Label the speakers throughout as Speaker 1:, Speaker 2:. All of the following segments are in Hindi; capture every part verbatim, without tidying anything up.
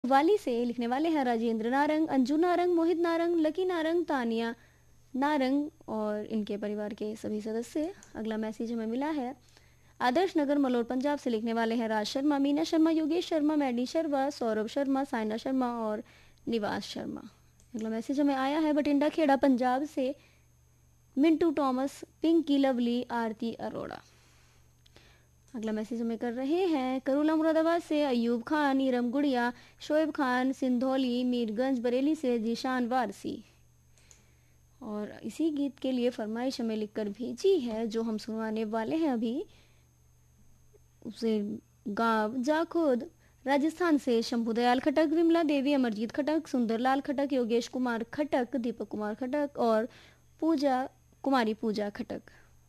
Speaker 1: कोतवाली से लिखने वाले हैं राजेंद्र नारंग, अंजू नारंग, मोहित नारंग, लकी नारंग, तानिया नारंग और इनके परिवार के सभी सदस्य। अगला मैसेज हमें मिला है आदर्श नगर मलोर पंजाब से लिखने वाले हैं राज शर्मा, मीना शर्मा, योगेश शर्मा, मैडी शर्मा, सौरभ शर्मा, साइना शर्मा और निवास शर्मा। अगला मैसेज हमें आया है बठिंडा खेड़ा पंजाब से मिंटू टॉमस, पिंकी लवली, आरती अरोड़ा। अगला मैसेज हमें कर रहे हैं करूला मुरादाबाद से अयूब खान, इरम गुड़िया, शोएब खान, सिंधौली, मीरगंज बरेली से जीशान वारसी। और इसी गीत के लिए फरमाइश हमें लिखकर भेजी है जो हम सुनवाने वाले हैं अभी, उसे गांव जाखोद राजस्थान से शंभू दयाल खटक, विमला देवी, अमरजीत खटक, सुंदरलाल खटक, योगेश कुमार खटक, दीपक कुमार खटक और पूजा कुमारी पूजा खटक।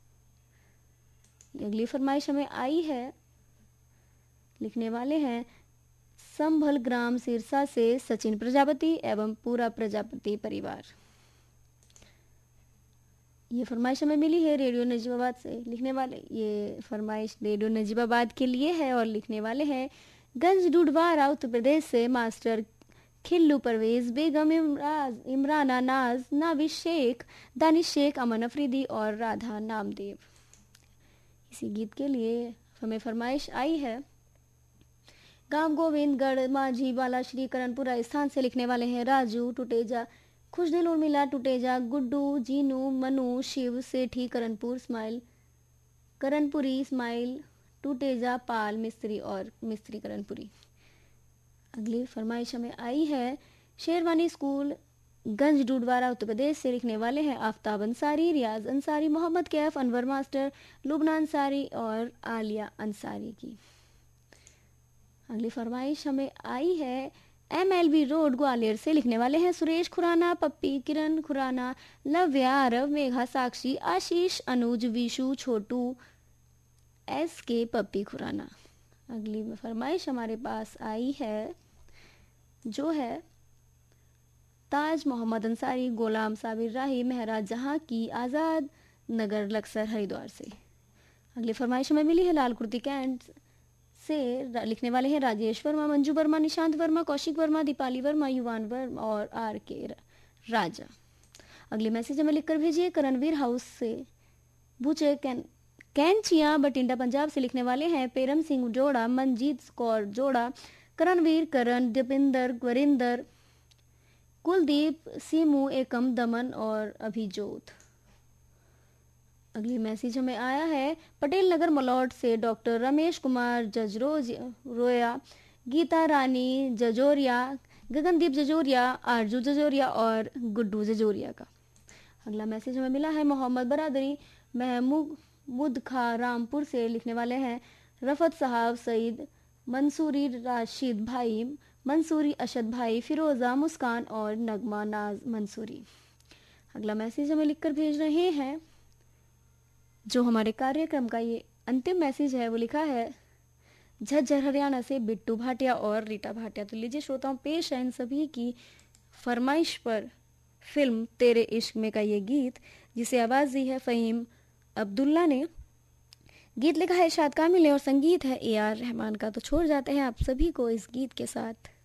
Speaker 1: अगली फरमाइश हमें आई है, लिखने वाले हैं संभल ग्राम सिरसा से सचिन प्रजापति एवं पूरा प्रजापति परिवार। ये फरमाइश हमें मिली है रेडियो नजीबाबाद से, लिखने वाले ये फरमाइश रेडियो नजीबाबाद के लिए है और लिखने वाले हैं गंज डुडवारा उत्तर प्रदेश से मास्टर खिल्लू परवेज, बेगम इमराज, इमराना नाज, नाविश शेख, दानिश शेख, अमन अफरीदी और राधा नामदेव। इसी गीत के लिए हमें फरमाइश आई है गांव गोविंदगढ़ माझी बाला श्री करणपुरा स्थान से लिखने वाले हैं राजू टुटेजा, खुशदिल उर्मिला टुटेजा, गुड्डू, जीनू, मनु, शिव, सेठी, करणपुर, स्माइल करणपुरी, स्माइल टुटेजा, पाल मिस्त्री और मिस्त्री करणपुरी। अगली फरमाइश हमें आई है शेरवानी स्कूल गंज डूडवारा उत्तर प्रदेश से लिखने वाले हैं आफ्ताब अंसारी, रियाज अंसारी, मोहम्मद कैफ, अनवर मास्टर, लुबना अंसारी और आलिया अंसारी की। अगली फरमाइश हमें आई है M L B road Gwalior से लिखने वाले हैं सुरेश खुराना, पप्पी, किरण खुराना, लव्या, आरव, मेघा, साक्षी, आशीष, अनुज, विशु, छोटू, एस के पप्पी खुराना। अगली फरमाइश हमारे पास आई है जो है ताज मोहम्मद अंसारी, गोलाम साबिर राही, महराज जहां की, आज़ाद नगर लक्सर हरिद्वार से। अगली फरमाइश हमें मिली है लाल कुर्ती कैंट से लिखने वाले हैं राजेश वर्मा, मंजू वर्मा, निशांत वर्मा, कौशिक वर्मा, दीपाली वर्मा, युवान वर्मा और आर के राजा। अगले मैसेज हमें लिखकर भेजिए करणवीर हाउस से भूचे कैन कैंचिया बटिंडा पंजाब से लिखने वाले हैं पेरम सिंह जोड़ा, मनजीत कौर जोड़ा, करणवीर, करण, दीपिंदर, वरिंदर, कुलदीप, सीमू, एकम, दमन और अभिजोत। अगली मैसेज हमें आया है पटेल नगर मलौट से डॉक्टर रमेश कुमार जजरोज रोया, गीता रानी जजोरिया, गगनदीप जजोरिया, आरजू जजोरिया और गुड्डू जजोरिया का। अगला मैसेज हमें मिला है मोहम्मद बरादरी महमूद खा रामपुर से लिखने वाले हैं रफत साहब, सईद, मंसूरी राशिद भाई, मंसूरी अशद भाई, फिरोज़ा, मुस्कान और नगमा नाज मंसूरी। अगला मैसेज हमें लिखकर भेज रहे हैं जो हमारे कार्यक्रम का ये अंतिम मैसेज है, वो लिखा है झज्जर हरियाणा से बिट्टू भाटिया और रीटा भाटिया। तो लीजिए श्रोताओं, पेश है इन सभी की फरमाइश पर फिल्म तेरे इश्क में का ये गीत, जिसे आवाज़ दी है फ़हीम अब्दुल्ला ने। गीत लिखा है शाद कामिल ने और संगीत है ए आर रहमान का। तो छोड़ जाते हैं आप सभी को इस गीत के साथ।